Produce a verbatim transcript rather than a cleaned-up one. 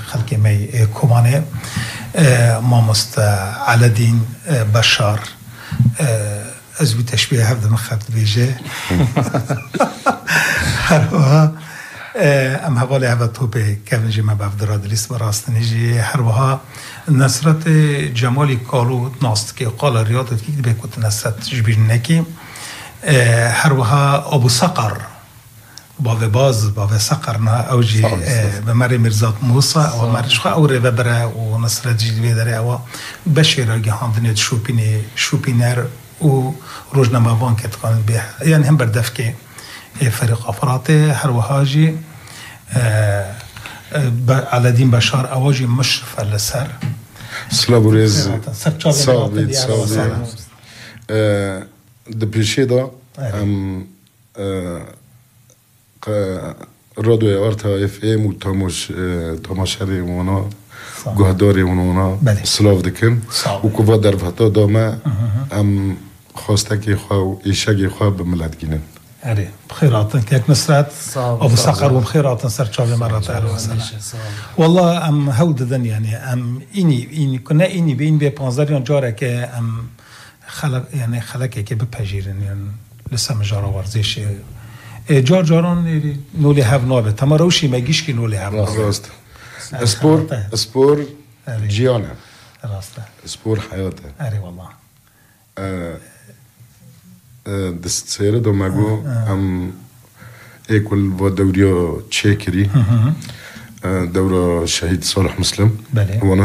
خلق مي كومانه ما مست على الدين بشار أزوي تشبيه هذا مخاط بيجي هروها أم هوالي هذا توبي كيفن جي ما بفدر أدريس براست نيجي هروها نصرت جمالي قالوا ناست كي قال رياضة كي بيكوت نصرت جبير نكي هروها أبو صقر باوی باز باوی سقر نه اوجی به مری مرزات موسی و مرش خو اوره و بره و نصرت جلوه داره و بشیر اگه هندنیت شوپینی شوپینر و روزنامه وان که تقان به یعنی هم بردف که فرق افراطه هر وهاجی علادین بشار اواجی مشرف لسر سلابوريز صابي صابي دبيشي دا ام رادیو آرتا اف ام و تاماش تاماشری اونا گهداری اونا سلاف دکن و کووا در فتا دامه ام خواسته که خواه ایشگی خواه به ملت گینن اره بخيراتن كيك نصرت ابو صقر وبخيراتن سر تشابي مرات على وسلام والله ام هوددن يعني ام اني اني كنا اني بين بي بانزاريون جارك ام خلق يعني خلقك كي ببجيرن يعني لسه مجرى ورزش جار جاران نولی هف نابه تماروشی مگیش که نولی هف نابه راست اسپور اسپور جیانه راسته اسپور حیاته اری والله دست سیره دو مگو هم ایکول و دوریا چه کری دورا شهید صالح مسلم بله